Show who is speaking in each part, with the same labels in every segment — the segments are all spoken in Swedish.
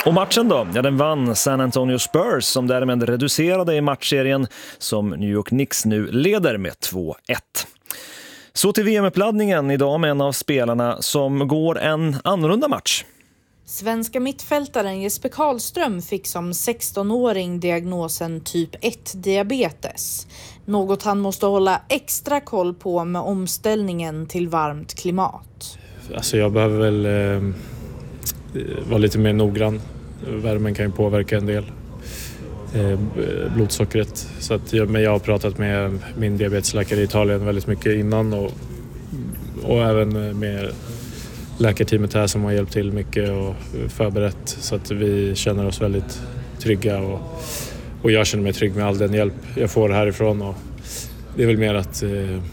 Speaker 1: Och matchen då? Ja, den vann San Antonio Spurs som därmed reducerade i matchserien som New York Knicks nu leder med 2-1. Så till VM-uppladdningen idag med en av spelarna som går en annorlunda match.
Speaker 2: Svenska mittfältaren Jesper Karlström fick som 16-åring diagnosen typ 1-diabetes. Något han måste hålla extra koll på med omställningen till varmt klimat.
Speaker 3: Alltså jag behöver väl vara lite mer noggrann. Värmen kan ju påverka en del. Blodsockret. Så att men jag har pratat med min diabetesläkare i Italien väldigt mycket innan och även med läkarteamet här som har hjälpt till mycket och förberett så att vi känner oss väldigt trygga och jag känner mig trygg med all den hjälp jag får härifrån och det är väl mer att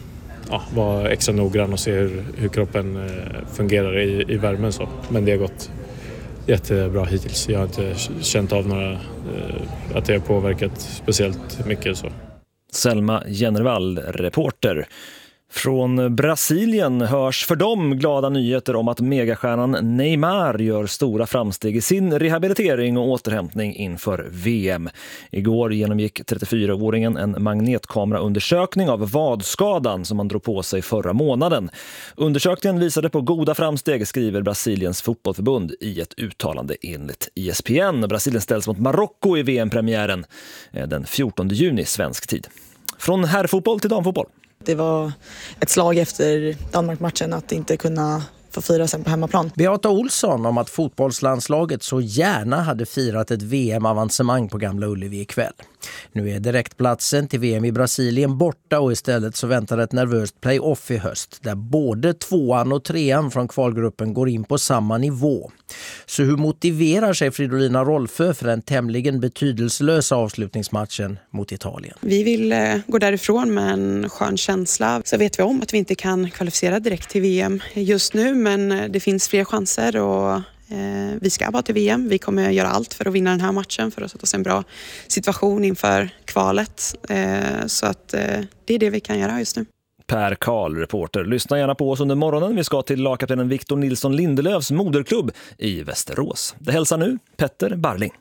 Speaker 3: vara extra noggrann och se hur kroppen fungerar i värmen så. Men det har gått jättebra hittills. Jag har inte känt av några att det har påverkat speciellt mycket så.
Speaker 1: Selma Jennervall, reporter. Från Brasilien hörs för dem glada nyheter om att megastjärnan Neymar gör stora framsteg i sin rehabilitering och återhämtning inför VM. Igår genomgick 34-åringen en magnetkameraundersökning av vadskadan som han drog på sig förra månaden. Undersökningen visade på goda framsteg, skriver Brasiliens fotbollförbund i ett uttalande enligt ESPN. Brasilien ställs mot Marocko i VM-premiären den 14 juni svensk tid. Från herrfotboll till damfotboll.
Speaker 4: Det var ett slag efter Danmark-matchen att inte kunna få fira sen på hemmaplan.
Speaker 5: Beata Olsson om att fotbollslandslaget så gärna hade firat ett VM-avancemang på Gamla Ullevi ikväll. Nu är direktplatsen till VM i Brasilien borta och istället så väntar ett nervöst play-off i höst där både 2:an och 3:an från kvalgruppen går in på samma nivå. Så hur motiverar sig Fridolina Rolfö för den tämligen betydelselösa avslutningsmatchen mot Italien?
Speaker 6: Vi vill gå därifrån med en skön känsla. Så vet vi om att vi inte kan kvalificera direkt till VM just nu, men det finns fler chanser och vi ska bara till VM. Vi kommer göra allt för att vinna den här matchen för att sätta oss i en bra situation inför kvalet. Så att det är det vi kan göra just nu.
Speaker 1: Per Karl, reporter. Lyssna gärna på oss under morgonen. Vi ska till lagkaptenen Victor Nilsson Lindelöfs moderklubb i Västerås. Det hälsar nu Petter Barling.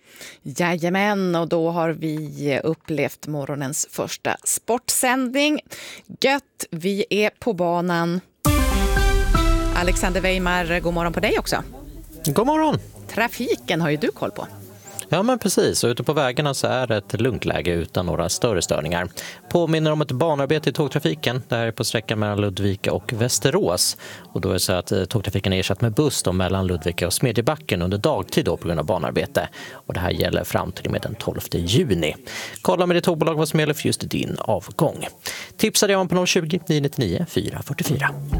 Speaker 7: Jajamän, och då har vi upplevt morgonens första sportsändning. Gött, vi är på banan. Alexander Weimar, god morgon på dig också.
Speaker 8: God morgon.
Speaker 7: Trafiken har ju du koll på.
Speaker 8: Ja men precis, och ute på vägarna så är det ett lugnt läge utan några större störningar. Påminner om ett banarbete i tågtrafiken. Det här är på sträckan mellan Ludvika och Västerås. Och då är det så att tågtrafiken är ersatt med buss då mellan Ludvika och Smedjebacken under dagtid då på grund av banarbete. Och det här gäller fram till och med den 12 juni. Kolla med ditt tågbolag vad som gäller för just din avgång. Tipsar dig om på 020 999 444.